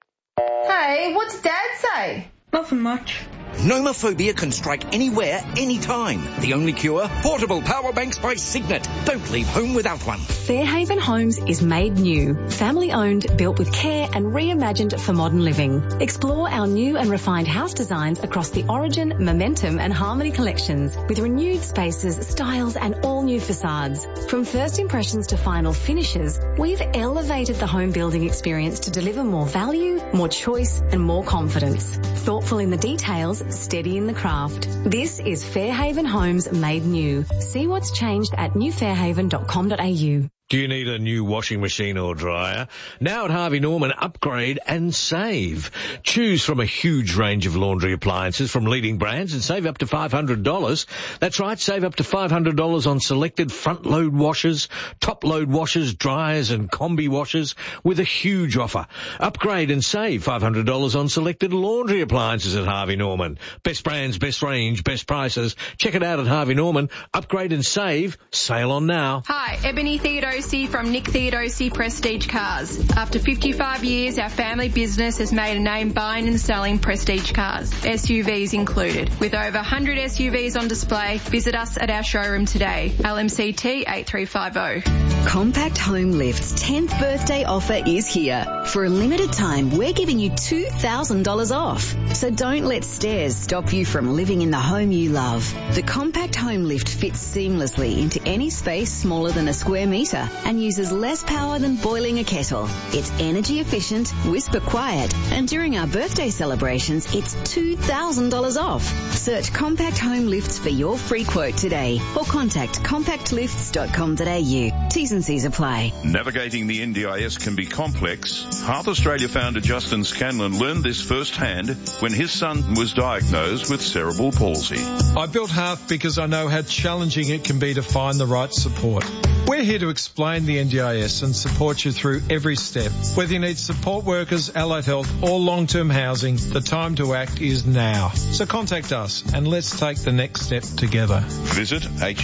Hey, what's Dad say? Nothing much. Nomophobia can strike anywhere, anytime. The only cure? Portable power banks by Signet. Don't leave home without one. Fairhaven Homes is made new. Family owned, built with care and reimagined for modern living. Explore our new and refined house designs across the Origin, Momentum and Harmony collections with renewed spaces, styles and all new facades. From first impressions to final finishes, we've elevated the home building experience to deliver more value, more choice and more confidence. Thoughtful in the details, steady in the craft. This is Fairhaven Homes made new. See what's changed at new fairhaven dot com dot a u. Do you need a new washing machine or dryer? Now at Harvey Norman, upgrade and save. Choose from a huge range of laundry appliances from leading brands and save up to five hundred dollars. That's right, save up to five hundred dollars on selected front-load washers, top-load washers, dryers and combi washers with a huge offer. Upgrade and save five hundred dollars on selected laundry appliances at Harvey Norman. Best brands, best range, best prices. Check it out at Harvey Norman. Upgrade and save. Sale on now. Hi, Ebony Theodore from Nick Theodosi Prestige Cars. After fifty-five years, our family business has made a name buying and selling prestige cars, S U Vs included. With over one hundred S U Vs on display, visit us at our showroom today, L M C T eight three five zero. Compact Home Lift's tenth birthday offer is here. For a limited time, we're giving you two thousand dollars off. So don't let stairs stop you from living in the home you love. The Compact Home Lift fits seamlessly into any space smaller than a square metre and uses less power than boiling a kettle. It's energy efficient, whisper quiet, and during our birthday celebrations, it's two thousand dollars off. Search Compact Home Lifts for your free quote today or contact compact lifts dot com dot a u. T's and C's apply. Navigating the N D I S can be complex. Hearth Australia founder Justin Scanlon learned this firsthand when his son was diagnosed with cerebral palsy. I built Hearth because I know how challenging it can be to find the right support. We're here to explain the N D I S and support you through every step. Whether you need support workers, allied health or long-term housing, the time to act is now. So contact us and let's take the next step together. Visit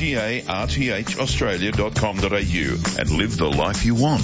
hearth australia dot com dot a u and live the life you want.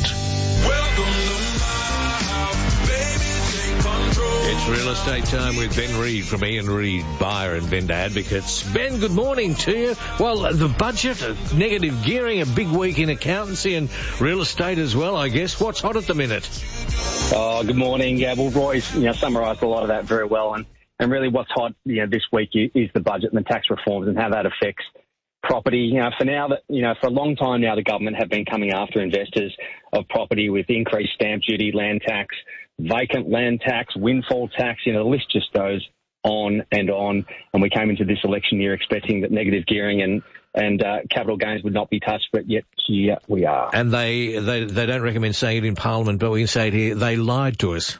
It's real estate time with Ben Reid from Ian Reid Buyer and Vendor Advocates. Ben, good morning to you. Well, the budget, negative gearing, a big week in accountancy and real estate as well, I guess. What's hot at the minute? Oh, good morning. Yeah, well, Roy's, you know, summarised a lot of that very well. And, and really what's hot, you know, this week is the budget and the tax reforms and how that affects property. You know, for now, that you know, for a long time now, the government have been coming after investors of property with increased stamp duty, land tax, vacant land tax, windfall tax. You know, the list just goes on and on, and we came into this election year expecting that negative gearing and and uh, capital gains would not be touched, but yet here we are. And they, they, they don't recommend saying it in Parliament, but we can say it here, they lied to us.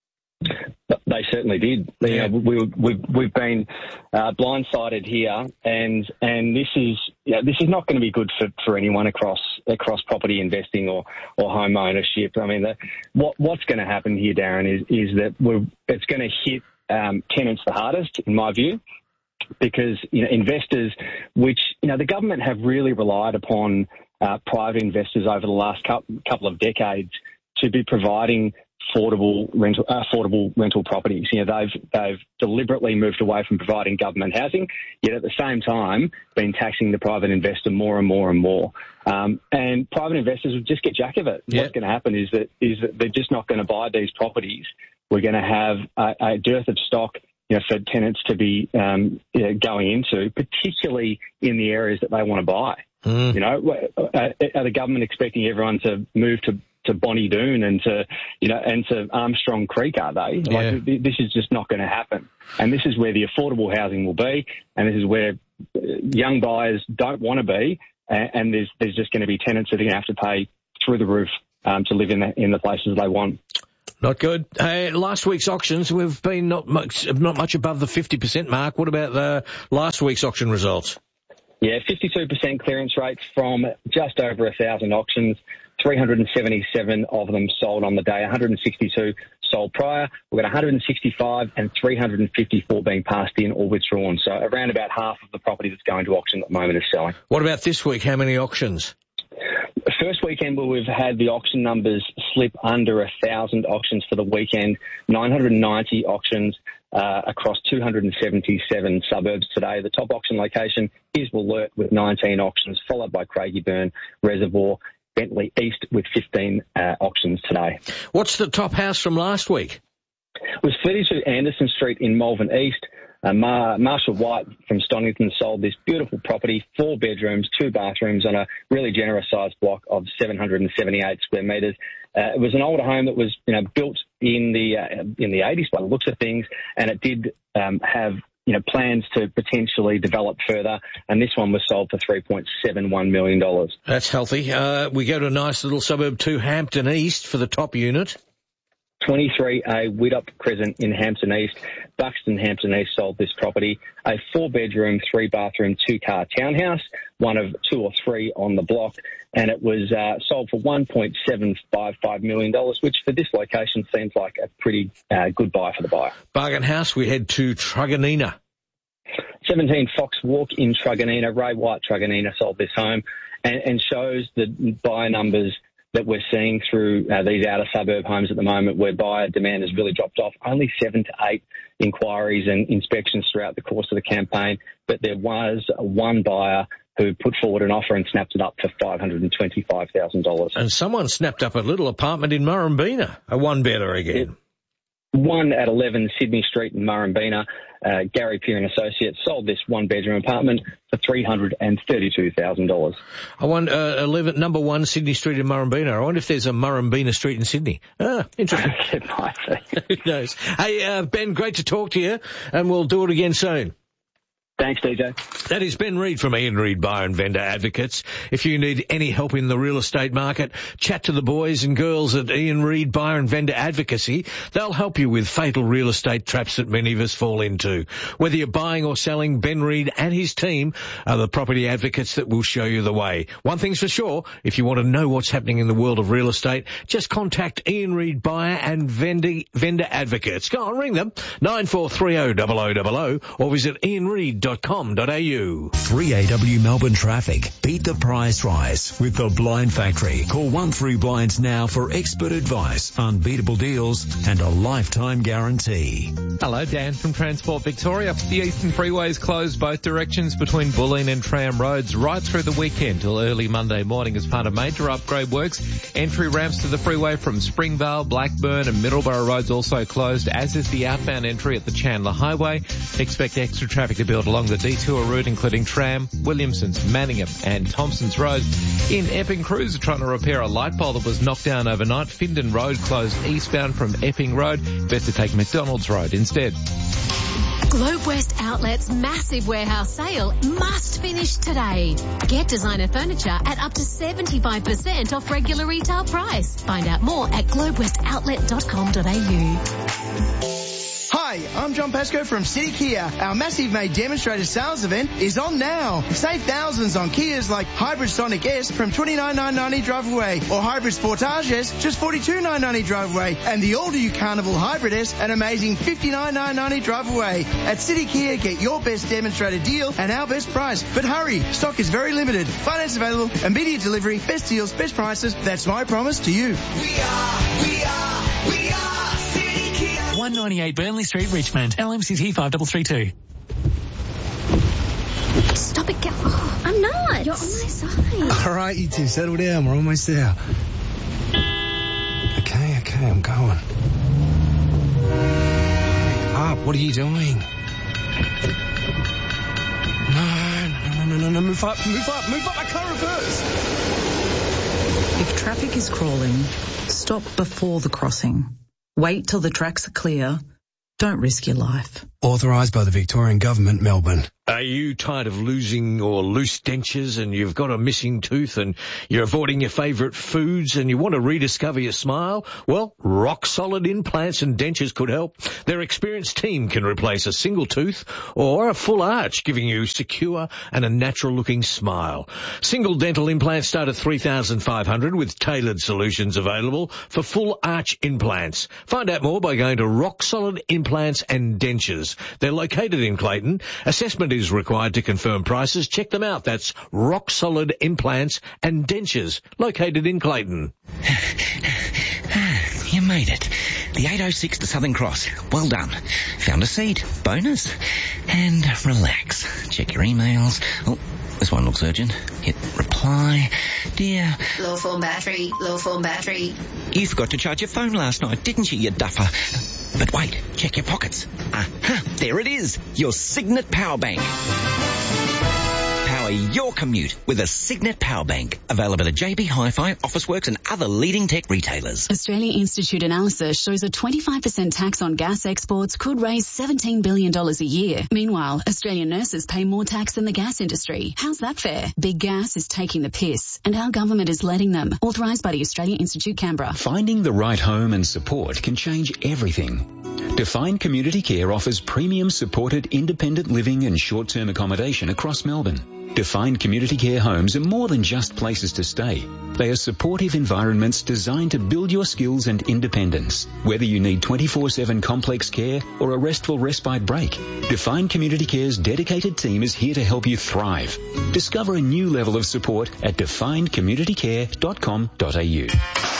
They certainly did. Yeah. You know, we, we, we've been uh, blindsided here, and and this is you know, this is not going to be good for, for anyone across across property investing or, or home ownership. I mean, the, what what's going to happen here, Darren, is is that we're, it's going to hit um, tenants the hardest, in my view, because you know investors, which you know the government have really relied upon uh, private investors over the last couple of decades to be providing affordable rental, uh, affordable rental properties. You know, they've they've deliberately moved away from providing government housing, yet at the same time been taxing the private investor more and more and more. Um, and private investors will just get jack of it. Yeah. What's going to happen is that is that they're just not going to buy these properties. We're going to have a, a dearth of stock, you know, for tenants to be um, you know, going into, particularly in the areas that they want to buy. Mm. You know, are the government expecting everyone to move to to Bonnie Doon and to, you know, and to Armstrong Creek, are they? Yeah. Like, this is just not going to happen. And this is where the affordable housing will be, and this is where young buyers don't want to be, and, and there's there's just going to be tenants that are going to have to pay through the roof um, to live in the, in the places they want. Not good. Hey, last week's auctions, we've been not much, not much above the fifty percent mark. What about the last week's auction results? Yeah, fifty-two percent clearance rates from just over a thousand auctions. three hundred seventy-seven of them sold on the day, one hundred sixty-two sold prior. We've got one hundred sixty-five and three hundred fifty-four being passed in or withdrawn. So around about half of the property that's going to auction at the moment is selling. What about this week? How many auctions? First weekend where we've had the auction numbers slip under a thousand auctions for the weekend, nine hundred ninety auctions uh, across two hundred seventy-seven suburbs today. The top auction location is Wollert with nineteen auctions, followed by Craigieburn, Reservoir, Bentley East with fifteen uh, auctions today. What's the top house from last week? It was thirty-two Anderson Street in Malvern East. Uh, Mar- Marshall White from Stonington sold this beautiful property, four bedrooms, two bathrooms on a really generous sized block of seven hundred seventy-eight square metres. Uh, it was an older home that was, you know, built in the uh, in the eighties by the looks of things, and it did um, have, you know, plans to potentially develop further, and this one was sold for three point seven one million dollars. That's healthy. Uh, we go to a nice little suburb to Hampton East for the top unit. twenty-three A Widdop Crescent in Hampton East. Buxton Hampton East sold this property, a four-bedroom, three-bathroom, two-car townhouse, one of two or three on the block, and it was uh, sold for one point seven five five million dollars, which for this location seems like a pretty uh, good buy for the buyer. Bargain house, we head to Truganina. seventeen Fox Walk in Truganina. Ray White Truganina sold this home and, and shows the buyer numbers that we're seeing through uh, these outer suburb homes at the moment, where buyer demand has really dropped off. Only seven to eight inquiries and inspections throughout the course of the campaign, but there was one buyer who put forward an offer and snapped it up for five hundred twenty-five thousand dollars. And someone snapped up a little apartment in Murrumbina, a one-bedder again. It, one at eleven Sydney Street in Murrumbina. Uh, Gary Peer and Associates sold this one-bedroom apartment for three hundred thirty-two thousand dollars. I wonder, uh, eleven, number one Sydney Street in Murrumbina. I wonder if there's a Murrumbina Street in Sydney. Ah, interesting. It might be. Who knows? Hey, uh, Ben, great to talk to you, and we'll do it again soon. Thanks, D J. That is Ben Reid from Ian Reid Buyer and Vendor Advocates. If you need any help in the real estate market, chat to the boys and girls at Ian Reid Buyer and Vendor Advocacy. They'll help you with fatal real estate traps that many of us fall into. Whether you're buying or selling, Ben Reid and his team are the property advocates that will show you the way. One thing's for sure, if you want to know what's happening in the world of real estate, just contact Ian Reid Buyer and Vendor, Vendor Advocates. Go on, ring them, nine four three oh double oh double oh, or visit ian reid dot com dot a u. three A W Melbourne traffic. Beat the price rise with the Blind Factory. Call one three blinds now for expert advice, unbeatable deals and a lifetime guarantee. Hello, Dan from Transport Victoria. The Eastern Freeway is closed both directions between Bulleen and Tram Roads right through the weekend till early Monday morning as part of major upgrade works. Entry ramps to the freeway from Springvale, Blackburn and Middleborough Roads also closed, as is the outbound entry at the Chandler Highway. Expect extra traffic to build along the detour route, including Tram, Williamson's, Manningham and Thompson's Roads. In Epping, crews are trying to repair a light pole that was knocked down overnight. Findon Road closed eastbound from Epping Road. Best to take McDonald's Road instead. Globe West Outlet's massive warehouse sale must finish today. Get designer furniture at up to seventy-five percent off regular retail price. Find out more at globe west outlet dot com dot a u. Hi, I'm John Pascoe from City Kia. Our massive May demonstrator sales event is on now. Save thousands on Kias like Hybrid Sonic S from twenty-nine thousand nine hundred ninety drive away, or Hybrid Sportage S just forty-two thousand nine hundred ninety drive away, and the all-new Carnival Hybrid S an amazing fifty-nine thousand nine hundred ninety drive away. At City Kia, get your best demonstrator deal and our best price. But hurry, stock is very limited. Finance available, immediate delivery, best deals, best prices. That's my promise to you. We are, we are, we are. one ninety-eight Burnley Street, Richmond. L M C T five three three two. Stop it, Gav. Oh, I'm not. You're on my side. All right, you two, settle down. We're almost there. Okay, okay, I'm going. Hurry up, what are you doing? No, no, no, no, no, move up, move up, move up. I can't reverse. If traffic is crawling, stop before the crossing. Wait till the tracks are clear. Don't risk your life. Authorised by the Victorian Government, Melbourne. Are you tired of losing or loose dentures and you've got a missing tooth and you're avoiding your favourite foods and you want to rediscover your smile? Well, Rock Solid Implants and Dentures could help. Their experienced team can replace a single tooth or a full arch, giving you secure and a natural-looking smile. Single dental implants start at three thousand five hundred dollars with tailored solutions available for full arch implants. Find out more by going to Rock Solid Implants and Dentures. They're located in Clayton. Assessment is required to confirm prices. Check them out. That's Rock Solid Implants and Dentures, located in Clayton. You made it. The eight oh six to Southern Cross. Well done. Found a seat. Bonus. And relax. Check your emails. Oh, this one looks urgent. Hit reply. Dear. Low phone battery. Low phone battery. You forgot to charge your phone last night, didn't you, you duffer? But wait, check your pockets. Aha, there it is. Your Signet Power Bank. Power your commute with a Signet Power Bank. Available at J B Hi-Fi, Officeworks and other leading tech retailers. Australia Institute analysis shows a twenty-five percent tax on gas exports could raise seventeen billion dollars a year. Meanwhile, Australian nurses pay more tax than the gas industry. How's that fair? Big Gas is taking the piss, and our government is letting them. Authorised by the Australia Institute, Canberra. Finding the right home and support can change everything. Define Community Care offers premium supported independent living and short-term accommodation across Melbourne. Define Community Care homes are more than just places to stay. They are supportive environments designed to build your skills and independence. Whether you need twenty-four seven complex care or a restful respite break, Define Community Care's dedicated team is here to help you thrive. Discover a new level of support at defined community care dot com dot a u.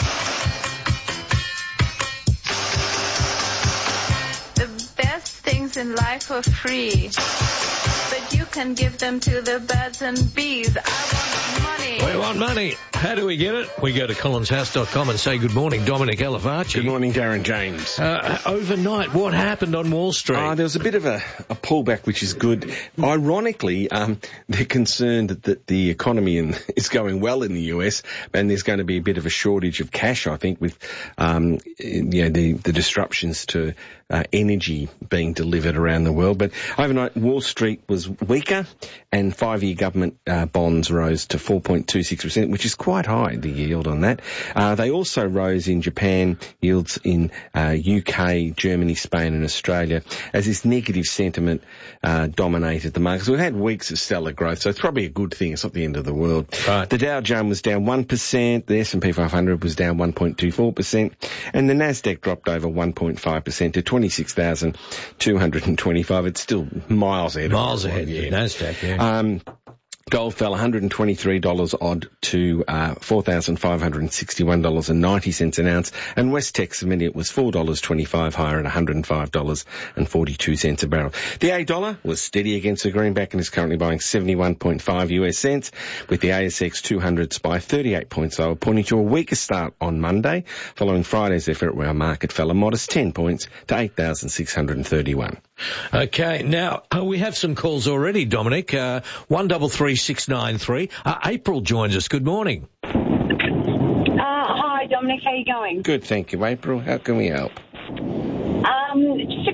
In life for free, but you can give them to the birds and bees. I want money. We want money. How do we get it? We go to collins house dot com and say good morning, Dominic Alivarci. Good morning, Darren James. Uh, overnight, what happened on Wall Street? Uh, there was a bit of a, a pullback, which is good. Ironically, um, they're concerned that, that the economy in, is going well in the U S, and there's going to be a bit of a shortage of cash, I think, with um, you know, the, the disruptions to uh, energy being delivered around the world. But overnight, Wall Street was weaker, and five-year government uh, bonds rose to four point two six percent, which is quite high, the yield on that. Uh, they also rose in Japan, yields in uh, U K, Germany, Spain and Australia, as this negative sentiment uh, dominated the markets. We've had weeks of stellar growth, so it's probably a good thing. It's not the end of the world. Right. The Dow Jones was down one percent, the S and P five hundred was down one point two four percent, and the Nasdaq dropped over one point five percent to twenty-six thousand two hundred twenty-five. It's still miles ahead. Miles ahead, yeah. Nasdaq, yeah. Um, Gold fell one hundred twenty-three dollars odd to uh, four thousand five hundred sixty-one dollars and ninety cents an ounce, and West Texas Intermediate was four dollars twenty-five higher at one hundred five dollars and forty-two cents a barrel. The A dollar was steady against the greenback and is currently buying seventy-one point five U S cents, with the A S X two hundred by thirty-eight points lower, pointing to a weaker start on Monday, following Friday's effort where our market fell a modest ten points to eight thousand six hundred thirty-one. Okay, now, uh, we have some calls already, Dominic. Uh, one double three six nine three. Uh, April joins us. Good morning. Uh, hi, Dominic. How are you going? Good, thank you, April. How can we help? Um, just a quick question.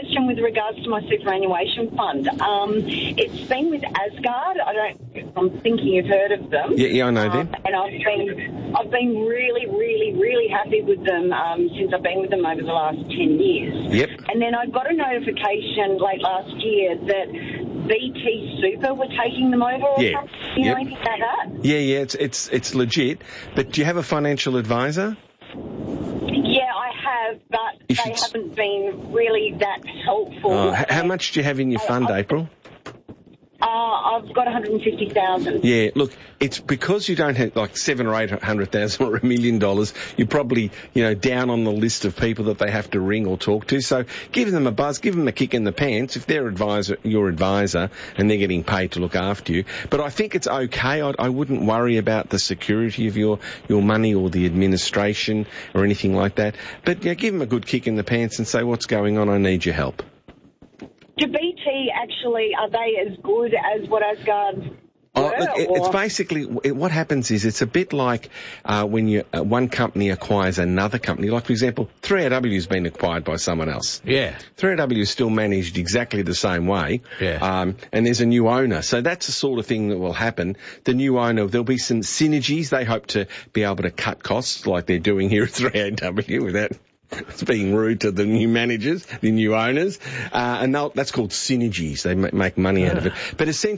question with regards to my superannuation fund. Um, it's been with Asgard. I don't. I'm thinking you've heard of them. Yeah, yeah, I know um, them. And I've been, I've been really, really, really happy with them um, since I've been with them over the last ten years. Yep. And then I got a notification late last year that B T Super were taking them over or Yeah. something. You Yep. know anything like that? Yeah, yeah, it's it's it's legit. But do you have a financial advisor? Yeah, I have, but You they should s- haven't been really that helpful. Oh, h- how much do you have in your fund, April? Uh, I've got one hundred fifty thousand. Yeah, look, it's because you don't have like seven or eight hundred thousand or a million dollars. You're probably, you know, down on the list of people that they have to ring or talk to. So give them a buzz, give them a kick in the pants if they're advisor, your advisor, and they're getting paid to look after you. But I think it's okay. I, I wouldn't worry about the security of your your money or the administration or anything like that. But you know, give them a good kick in the pants and say, what's going on? I need your help. Do B T actually, are they as good as what Asgard Oh, were? look, it- or- it's basically, it- what happens is it's a bit like uh, when you uh, one company acquires another company. Like, for example, three R W has been acquired by someone else. Yeah. three R W is still managed exactly the same way. Yeah. Um, and there's a new owner. So that's the sort of thing that will happen. The new owner, there'll be some synergies. They hope to be able to cut costs like they're doing here at three R W without it's being rude to the new managers, the new owners. Uh, and they'll- that's called synergies. They ma- make money out of it. But essentially,